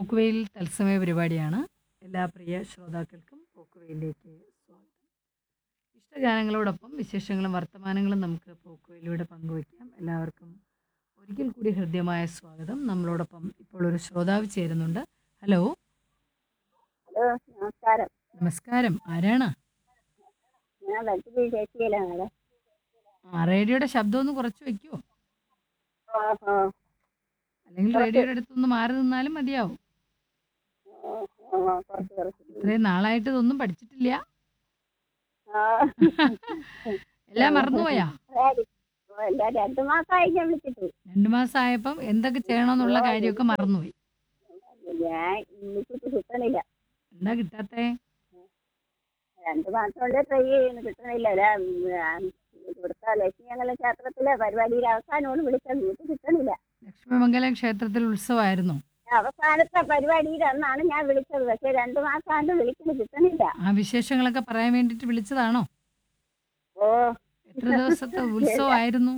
പോക്കുവെയിൽ തത്സമയ പരിപാടിയാണ്. എല്ലാ പ്രിയ ശ്രോതാക്കൾക്കും പോക്കുവെയിലേക്ക് സ്വാഗതം. ഇഷ്ടഗാനങ്ങളോടൊപ്പം വിശേഷങ്ങളും വർത്തമാനങ്ങളും നമുക്ക് പോക്കുവെയിലൂടെ പങ്കുവയ്ക്കാം. എല്ലാവർക്കും ഒരിക്കൽ കൂടി ഹൃദ്യമായ സ്വാഗതം. നമ്മളോടൊപ്പം ഇപ്പോൾ ഒരു ശ്രോതാവ് ചേരുന്നുണ്ട്. ഹലോ, ഹലോ, നമസ്കാരം. നമസ്കാരം. ആരാണ്? ഞാൻ വെളുത്തുള്ളി ചേച്ചിയിലാണ്. റേഡിയോയുടെ ശബ്ദം ഒന്ന് കുറച്ച് വെക്കുമോ? ഓഹോ, അല്ലെങ്കിൽ കുറച്ച് റേഡിയോയുടെ അടുത്തൊന്ന് മാറി നിന്നാലും മതിയാവും. കുറച്ച് കുറച്ച്. ഇത്രയും നാളായിട്ട് ഇതൊന്നും പഠിച്ചിട്ടില്ല. ആ, എല്ലാം മറന്നുപോയാ? അതായത് എല്ലാ 2 മാസമായി ഞാൻ വിളിച്ചിട്ട്. 2 മാസമായപ്പം എന്തൊക്കെ ചെയ്യണമെന്നുള്ള ഓ, കാര്യമൊക്കെ മറന്നുപോയി. ഞാൻ വിളിച്ചിട്ട് കിട്ടണില്ല. എന്താ കിട്ടാത്തേ? 2 മാസം കൊണ്ട് ട്രൈ ചെയ്യുന്നു, കിട്ടണില്ല. ഇവിടുത്തെ ലക്ഷ്മിമംഗലം ക്ഷേത്രത്തിലെ പരിപാടിയുടെ അവസാനമാണ് വിളിച്ചത്, എനിക്ക് കിട്ടണില്ല. ലക്ഷ്മിമംഗലം ക്ഷേത്രത്തിൽ ഉത്സവമായിരുന്നു. അവസാനത്തെ പരിപാടിയുടെ അന്നാണ് ഞാൻ വിളിച്ചത്, പക്ഷെ 2 മാസമായിട്ട് വിളിക്കുന്നത് കിട്ടണില്ല. ആ വിശേഷങ്ങളൊക്കെ പറയാൻ വേണ്ടിയിട്ട് വിളിച്ചതാണോ? ഓ, എത്ര ദിവസത്തെ ഉത്സവമായിരുന്നു?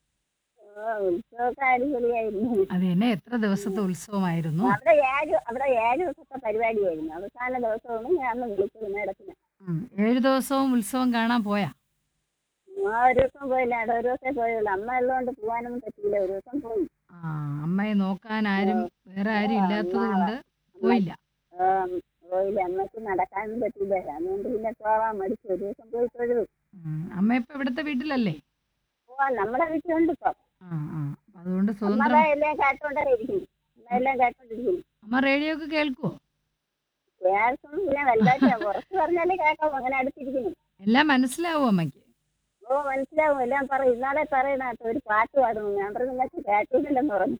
ഉത്സവമൊക്കെ അടിപൊളിയായിരുന്നു. അത് തന്നെ, എത്ര ദിവസത്തെ ഉത്സവമായിരുന്നു? അവിടെ 7 ദിവസത്തെ പരിപാടിയായിരുന്നു. അവസാന ദിവസമാണ് ഞാൻ അന്ന് വിളിച്ചത് മേഡത്തിന്. 7 ദിവസവും ഉത്സവം കാണാൻ പോയാ? ഒരു ദിവസം പോയില്ല, ഒരു ദിവസമേ പോയുള്ളൂ. അമ്മ ഉള്ളതുകൊണ്ട് പോകാനൊന്നും പറ്റിയില്ല, ഒരു ദിവസം പോയി. ആ, അമ്മയെ നോക്കാൻ ആരും വേറെ ആരും അമ്മ ഇല്ലാത്തത് കൊണ്ട് അമ്മ പോയില്ല. പോയില്ല, അമ്മക്ക് നടക്കാനും പറ്റില്ല. അതുകൊണ്ട് പിന്നെ പോവാൻ മടിച്ചു, ഒരു ദിവസം പോയി തൊഴുതു. അമ്മ ഇപ്പൊ ഇവിടുത്തെ വീട്ടിലല്ലേ? പോവാൻ നമ്മുടെ വീട്ടിലുണ്ട് ഇപ്പം. ആ ആ, അതുകൊണ്ട് അമ്മ സ്വതന്ത്രം. എല്ലാം കേട്ടോണ്ടേ ഇരിക്കുന്നു, അമ്മ എല്ലാം കേട്ടോണ്ടിരിക്കുന്നു. അമ്മ റേഡിയോ ഒക്കെ കേൾക്കുവോ? കേൾക്കും, പിന്നെ വലുതായിട്ട് കുറച്ച് പറഞ്ഞാലേ കേൾക്കാം, അങ്ങനെ അടുത്തിരിക്കുന്നു. എല്ലാം മനസ്സിലാവും അമ്മയ്ക്ക്? ഓ, മനസ്സിലാവും, എല്ലാം പറയും. ഇന്നാളെ പറയണ ഒരു പാട്ട് പാടുന്നു, ഞാൻ പറഞ്ഞു നിങ്ങൾക്ക് കേട്ടിട്ടില്ലെന്ന് പറഞ്ഞു.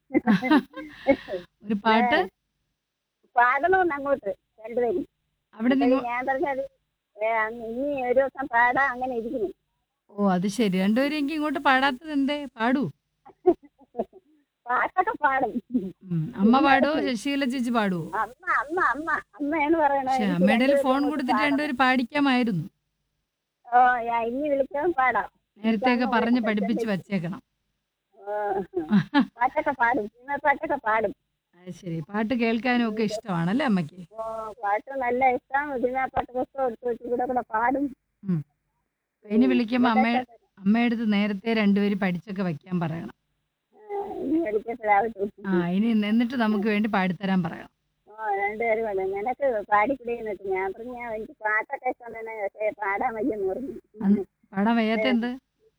ഒരു പാട്ട് പാടണമെന്ന് അങ്ങോട്ട് രണ്ടുപേരും. അവിടെ അപ്പോഴും ഞാൻ പറഞ്ഞത് ഇനി ഒരു ദിവസം പാടാം, അങ്ങനെ ഇരിക്കുന്നു. ഓ, അത് ശരി. രണ്ടുപേരും എനിക്ക് ഇങ്ങോട്ട് പാടാത്തത് എന്തേ? പാടൂ. പാട്ടൊക്കെ പാടും. അമ്മ പാടുവോ? ശശികല ചേച്ചി പാടുവോ? അമ്മ അമ്മ അമ്മ അമ്മയാണ് പറയണത്. പക്ഷെ എനിക്ക് അമ്മയുടെ രണ്ടുപേരും ഫോൺ അങ്ങോട്ട് കൊടുത്തിട്ട് പാടണം. രണ്ടുപേരും പാടിക്കാമായിരുന്നു. ഓ, ഞാൻ ഇനി വിളിച്ചതും പാടാം. നേരത്തെയൊക്കെ എനിക്കങ്ങ് പറഞ്ഞ് ഒരു പഠിപ്പിച്ച് സെക്കൻഡ്. വെച്ചേക്കണം. പാട്ടൊക്കെ പാടും, സിനിമ പാട്ടൊക്കെ പാടും. അത് ശരി. പാട്ട് കേൾക്കാനും ഒക്കെ ഇഷ്ടമാണല്ലേ അമ്മയ്ക്ക്? ഓ, പാട്ട് നല്ല ഇഷ്ടം. സിനിമ പാട്ട് പുസ്തകം എടുത്ത് വെച്ച് കൂടെ പാടും. ഉം. അപ്പൊ ഇനി വിളിക്കുമ്പോ ഇതൊക്കെ അമ്മയടുത്ത് നേരത്തെ രണ്ടുപേരും പഠിച്ചൊക്കെ വെക്കാൻ പറയണം. ഇനി വിളിക്കപ്പെടാവട്ടെ. ഇനി എന്നിട്ട് നമുക്ക് വേണ്ടി പാടിത്തരാൻ പറയണം. ഓ, രണ്ടുപേരും പാടും. നിനക്ക് പാടിക്കൂടിയെന്നിട്ട് ഞാൻ പറഞ്ഞു, എനിക്ക് പാട്ടൊക്കെ ഇഷ്ടം തന്നെ, പക്ഷേ പാടാൻ വയ്യെന്ന് പറഞ്ഞു. പാടാൻ വയ്യാത്ത എന്ത്?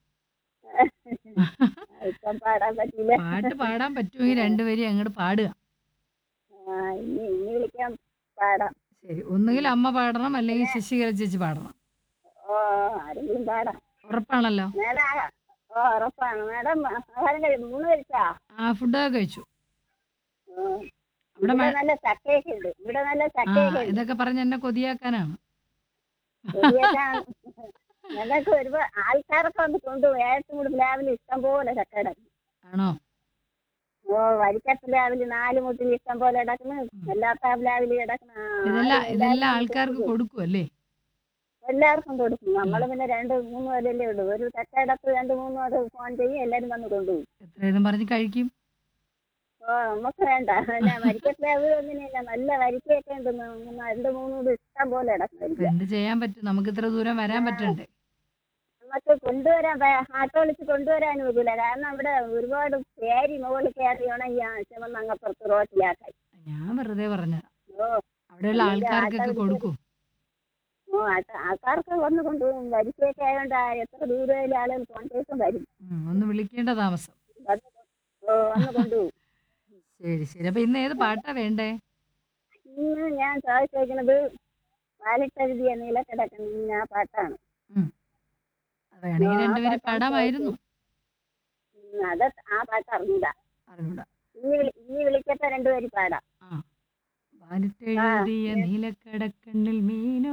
ഇപ്പം പാടാൻ പറ്റില്ല. പാട്ട് പാടാൻ പറ്റുമെങ്കിൽ രണ്ടുപേരും അങ്ങോട്ട് പാടുക. ഇനി ഇനി വിളിക്കാൻ പാടാം. ശരി. ഒന്നുകിൽ അമ്മ പാടണം, അല്ലെങ്കിൽ ശശികല ചേച്ചി പാടണം. ഓ, ആരെങ്കിലും പാടാം. ഉറപ്പാണല്ലോ? മേഡം, ഓ, ഉറപ്പാണ്. മേഡം ആഹാരം കഴിയും, 3 കഴിച്ചാ? ഫുഡൊക്കെ കഴിച്ചു. അവിടെ ഇവിടെ നല്ല ചക്കയൊക്കെ ഉണ്ട്, ഇവിടെ നല്ല ചക്കയൊക്കെ ഉണ്ട്. ഇതൊക്കെ പറഞ്ഞ് എന്നെ കൊതിയാക്കാനാണ്. ശരിയാക്കാൻ ഞങ്ങൾക്ക് ഒരുപാട് ആൾക്കാരൊക്കെ വന്ന് കൊണ്ടുപോയി. ഏഴത്തുകൂടി പ്ലാവിൽ ഇഷ്ടം പോലെ ചക്ക കിടക്കും. ആണോ? ഓ, വരിക്കത്ത പ്ലാവിൽ 4 മുട്ടിൽ ഇഷ്ടം പോലെ കിടക്കുന്നു. എല്ലാത്ത പ്ലാവിൽ കിടക്കുന്ന ഇതെല്ലാം ആൾക്കാർക്ക് കൊടുക്കുമല്ലേ? എല്ലാവർക്കും കൊടുക്കും. നമ്മൾ പിന്നെ 2-3 വരല്ലേ ഉള്ളൂ. ഒരു ചക്കയിടത്ത് 2-3 അത് ഫോൺ ചെയ്യും, എല്ലാവരും വന്ന് കൊണ്ടുപോകും. എത്രയെന്നും പറഞ്ഞ് കഴിക്കും. ഓ, നമുക്ക് വേണ്ട. പിന്നെ വരിക്കപ്ലാവ് അങ്ങനെയല്ല, നല്ല വരിക്കയൊക്കെ ഉണ്ട്. 2-3 ഇഷ്ടം പോലെ കിടക്കും. എന്ത് ചെയ്യാൻ പറ്റും? നമുക്ക് ഇത്ര ദൂരം വരാൻ പറ്റണ്ടേ? നമുക്ക് കൊണ്ടുവരാൻ ആട്ടോ വിളിച്ച് കൊണ്ടുവരാനും പറ്റില്ല. കാരണം ഇവിടെ ഒരുപാട് പേരി മുകളിൽ കയറി ഉണങ്ങി ചുമന്ന് അങ്ങപ്പുറത്ത് റോട്ടിലാക്കായി. ഞാൻ വെറുതെ പറഞ്ഞതാ. ഓ, അവിടെയുള്ള അല്ലെങ്കിൽ ആൾക്കാർക്കൊക്കെ കൊടുക്കും. ഓ, ആൾക്കാർക്ക് വന്ന് കൊണ്ടുപോകും. വരിക്കയൊക്കെ ആയതുകൊണ്ട് എത്ര ദൂരയിലെ ആളുകൾ കോൺഗ്രസും വരും. ഒന്ന് വിളിക്കേണ്ട താമസം. വന്ന് കൊണ്ടുപോകും. ശരി ശരി. അപ്പൊ ഇന്ന് ഏത് പാട്ടാ വേണ്ടേ? ഇന്ന് ഞാൻ ചോദിച്ചേക്കുന്നത് വാലിട്ടെഴുതിയ നീലക്കിടക്കുന്ന ആ പാട്ടാണ്. വേണമെങ്കിൽ രണ്ടുപേരും പാടാമായിരുന്നു. അത് ആ പാട്ട് അറിഞ്ഞൂടാ. ഇനി വിളിക്കട്ടെ, രണ്ടുപേരും പാടാം. വാലിട്ടെഴുതിയ നീലക്കടക്കണ്ണിൽ മീനോ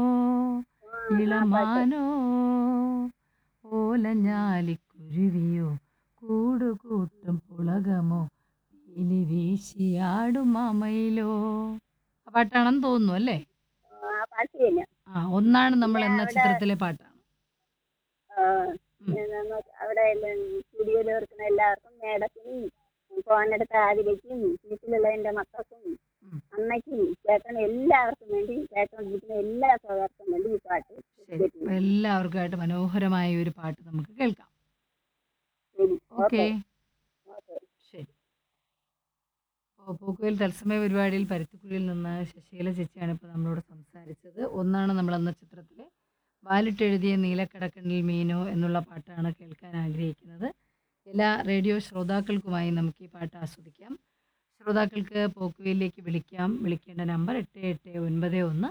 ഇളമാനോ ഓലഞ്ഞാലിക്കുരുവിയോ കൂടുകൂട്ടും പുളകമോ ഇനി വീശിയാടും അമയിലോ. ആ പാട്ടാണെന്ന് തോന്നുന്നു അല്ലേ? ആ പാട്ട് തന്നെ. ഒന്നാണ് നമ്മൾ എന്ന ചിത്രത്തിലെ പാട്ടാണ്. അവിടെ സ്റ്റുഡിയോയിൽ ഓർക്കുന്ന എല്ലാവർക്കും, മേഡത്തിനും, ഫോണെടുത്ത ആദിലേക്കും, വീട്ടിലുള്ള എൻ്റെ മക്കൾക്കും, അമ്മയ്ക്കും ചേട്ടനും എല്ലാവർക്കും വേണ്ടി കേട്ടോണ്ടിരിക്കുന്ന എല്ലാ സഹോദർക്കും വേണ്ടി ഈ പാട്ട് ശരി. ഡെഡിക്കേറ്റ് അപ്പോൾ ചെയ്യുന്നു. എല്ലാവർക്കുമായിട്ട് മനോഹരമായ ഒരു പാട്ട് നമുക്ക് കേൾക്കാം. ശരി, ഓക്കെ. Okay okay. ശരി. അപ്പോൾ പോക്കുവെയിൽ തത്സമയ പരിപാടിയിൽ പരുത്തിക്കുഴിയിൽ നിന്ന് ശശീല ചേച്ചിയാണ് ഇപ്പോൾ നമ്മളോട് സംസാരിച്ചത്. ഒന്നാണ് നമ്മളെന്ന ചിത്രത്തിലെ വാലിട്ടെഴുതിയ നീലക്കടക്കണ്ണിൽ മീനോ എന്നുള്ള പാട്ടാണ് കേൾക്കാൻ ആഗ്രഹിക്കുന്നത്. എല്ലാ റേഡിയോ ശ്രോതാക്കൾക്കുമായി നമുക്ക് ഈ പാട്ട് ആസ്വദിക്കാം. ശ്രോതാക്കൾക്ക് പോക്കുവെയിലേക്ക് വിളിക്കാം. വിളിക്കേണ്ട നമ്പർ 8891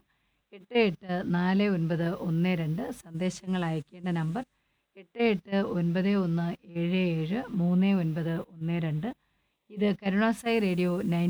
884912. സന്ദേശങ്ങൾ അയക്കേണ്ട നമ്പർ 8891773912. ഇത് കരുണാസായി റേഡിയോ 90